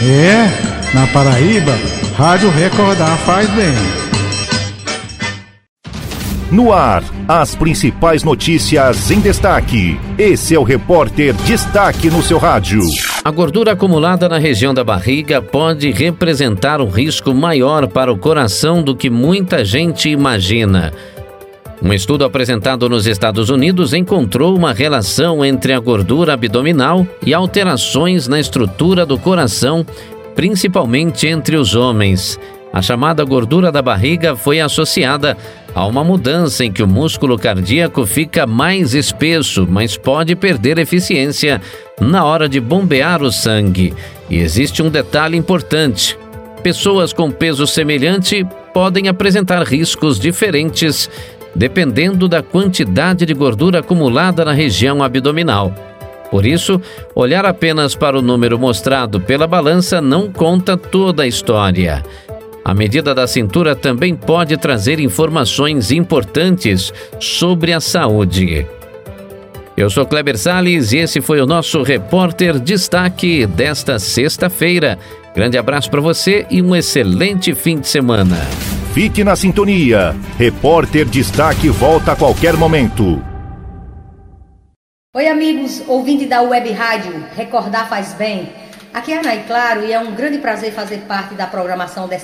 Na Paraíba, Rádio Recordar faz bem. No ar, as principais notícias em destaque. Esse é o Repórter Destaque no seu rádio. A gordura acumulada na região da barriga pode representar um risco maior para o coração do que muita gente imagina. Um estudo apresentado nos Estados Unidos encontrou uma relação entre a gordura abdominal e alterações na estrutura do coração, principalmente entre os homens. A chamada gordura da barriga foi associada a uma mudança em que o músculo cardíaco fica mais espesso, mas pode perder eficiência na hora de bombear o sangue. E existe um detalhe importante: pessoas com peso semelhante podem apresentar riscos diferentes dependendo da quantidade de gordura acumulada na região abdominal. Por isso, olhar apenas para o número mostrado pela balança não conta toda a história. A medida da cintura também pode trazer informações importantes sobre a saúde. Eu sou Kleber Salles e esse foi o nosso Repórter Destaque desta sexta-feira. Grande abraço para você e um excelente fim de semana. Fique na sintonia. Repórter Destaque volta a qualquer momento. Oi, amigos, ouvinte da Web Rádio Recordar Faz Bem. Aqui é a Ana, claro, e é um grande prazer fazer parte da programação dessa